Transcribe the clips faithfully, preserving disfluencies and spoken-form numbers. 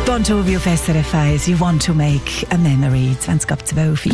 Bon Jovi auf S R F eins, You Want to Make a Memory, zwanzig ab zwölf.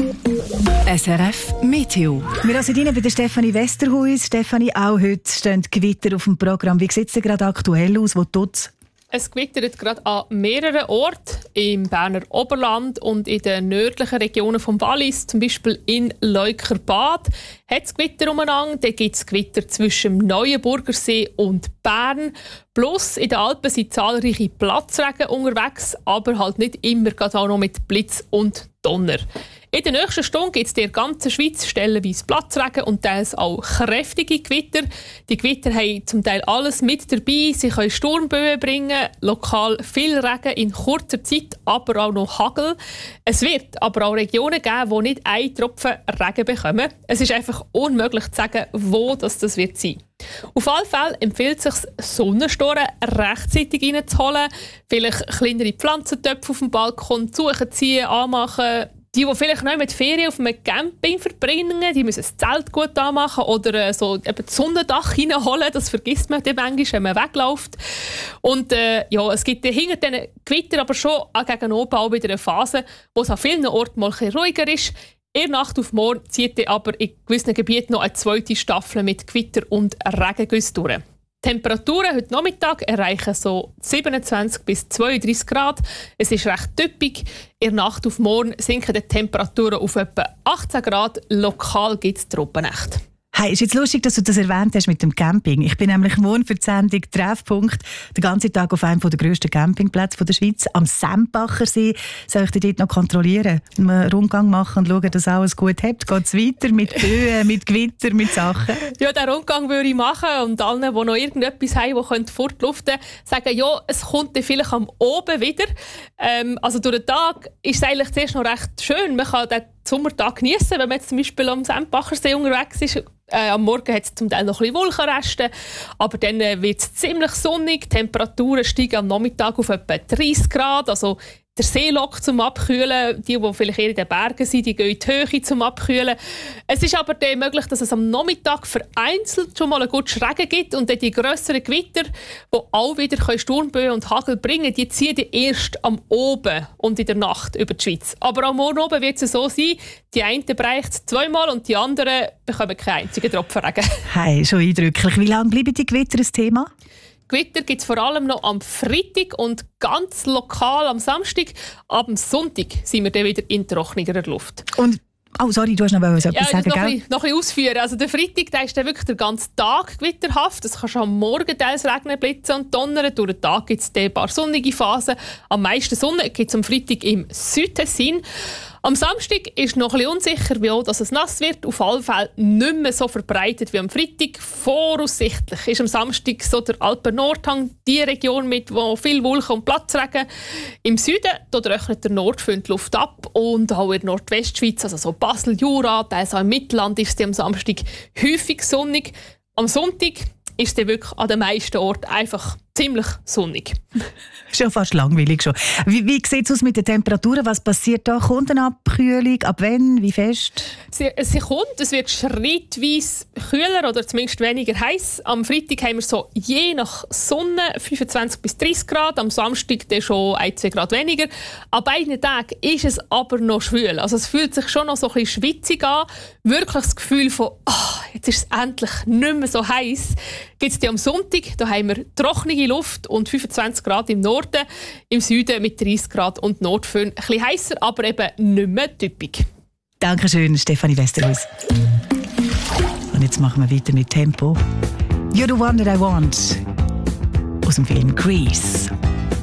S R F Meteo. Wir sind rein bei der Stefanie Westerhuis. Stefanie, auch heute stehen Gewitter auf dem Programm. Wie sieht es denn gerade aktuell aus? Wo tut's? Es gewittert gerade an mehreren Orten im Berner Oberland und in den nördlichen Regionen vom Wallis, zum Beispiel in Leukerbad, hat es Gewitter umeinander. Dann gibt es Gewitter zwischen dem Neuenburgersee und Bern. Plus in den Alpen sind zahlreiche Platzregen unterwegs, aber halt nicht immer gerade auch noch mit Blitz und Donner. In der nächsten Stunde gibt es in der ganzen Schweiz stellenweise Platzregen und teils auch kräftige Gewitter. Die Gewitter haben zum Teil alles mit dabei. Sie können Sturmböen bringen, lokal viel Regen in kurzer Zeit, aber auch noch Hagel. Es wird aber auch Regionen geben, die nicht einen Tropfen Regen bekommen. Es ist einfach unmöglich zu sagen, wo das, das wird sein. Auf alle Fälle empfiehlt es sich, Sonnenstoren rechtzeitig reinzuholen, vielleicht kleinere Pflanzentöpfe auf dem Balkon suchen, ziehen, anmachen. Die, die vielleicht noch mit Ferien auf einem Camping verbringen, die müssen das Zelt gut anmachen oder so eben das Sonnendach reinholen. Das vergisst man dann manchmal, wenn man wegläuft. Und äh, ja, es gibt hinter diesen Gewitter aber schon gegen oben auch wieder eine Phase, wo es an vielen Orten mal ein bisschen ruhiger ist. In der Nacht auf morgen zieht aber in gewissen Gebieten noch eine zweite Staffel mit Gewitter und Regengüssen durch. Die Temperaturen heute Nachmittag erreichen so siebenundzwanzig bis zweiunddreißig Grad. Es ist recht typisch. In der Nacht auf morgen sinken die Temperaturen auf etwa achtzehn Grad. Lokal gibt es Trockennächte. Hey, ist jetzt lustig, dass du das erwähnt hast mit dem Camping. Ich bin nämlich morgen für die Sendung Treffpunkt den ganzen Tag auf einem der grössten Campingplätze der Schweiz, am Sempachersee. Soll ich dich dort noch kontrollieren, einen Rundgang machen und schauen, dass alles gut hat? Geht es weiter mit Böen, mit Gewitter, mit Sachen? Ja, den Rundgang würde ich machen und allen, die noch irgendetwas haben, die fortluften können, sagen, ja, es kommt dann vielleicht am Oben wieder. Ähm, also durch den Tag ist es eigentlich zuerst noch recht schön. Man kann den Sommertag genießen, wenn man jetzt zum Beispiel am Sempachersee unterwegs ist. Äh, am Morgen hat es zum Teil noch ein bisschen Wolkenreste, aber dann äh, wird es ziemlich sonnig. Die Temperaturen steigen am Nachmittag auf etwa dreißig Grad. Also der See lockt zum Abkühlen. Die, die vielleicht eher in den Bergen sind, die gehen in die Höhe zum Abkühlen. Es ist aber dann möglich, dass es am Nachmittag vereinzelt schon mal einen guten Regen gibt und dann die grösseren Gewitter, die auch wieder Sturmböen und Hagel bringen, die ziehen die erst am Oben und in der Nacht über die Schweiz. Aber am Morgen oben wird es so sein, die einen bereichen es zweimal und die anderen bekommen keinen einzigen Tropfen Regen. Hey, schon eindrücklich. Wie lange bleiben die Gewitter ein Thema? Gewitter gibt es vor allem noch am Freitag und ganz lokal am Samstag. Ab dem Sonntag sind wir dann wieder in trockener Luft. Und oh, sorry, du hast noch etwas ja, sagen, noch gell? Ein bisschen, noch ein bisschen ausführen. Also der Freitag, der ist dann wirklich den ganzen Tag gewitterhaft. Es kann schon am Morgen teils regnen, blitzen und donnern. Durch den Tag gibt es ein paar sonnige Phasen. Am meisten Sonne gibt es am Freitag im Südtessin. Am Samstag ist noch ein bisschen unsicher, wie auch, dass es nass wird. Auf alle Fälle nicht mehr so verbreitet wie am Freitag. Voraussichtlich ist am Samstag so der Alpen-Nordhang die Region mit wo viel Wolken und Platzregen. Im Süden dort rechnet der Nordföhn die Luft ab und auch in der Nordwestschweiz, also so Basel, Jura, teils auch im Mittelland, ist es am Samstag häufig sonnig. Am Sonntag ist es wirklich an den meisten Orten einfach ziemlich sonnig. Schon fast langweilig schon. Wie, wie sieht es aus mit den Temperaturen? Was passiert da? Kommt eine Abkühlung? Ab wann? Wie fest? Sie, sie kommt. Es wird schrittweise kühler oder zumindest weniger heiß. Am Freitag haben wir so je nach Sonne fünfundzwanzig bis dreißig Grad. Am Samstag dann schon ein, zwei Grad weniger. An beiden Tagen ist es aber noch schwül. Also es fühlt sich schon noch so ein bisschen schwitzig an. Wirklich das Gefühl von, oh, jetzt ist es endlich nicht mehr so heiß. Gibt es am Sonntag, da haben wir trockene Luft und fünfundzwanzig Grad im Norden, im Süden mit dreißig Grad und Nordföhn. Ein bisschen heißer, aber eben nicht mehr typisch. Dankeschön, Stefanie Westerhuis. Und jetzt machen wir weiter mit Tempo. You're the one that I want. Aus dem Film Grease.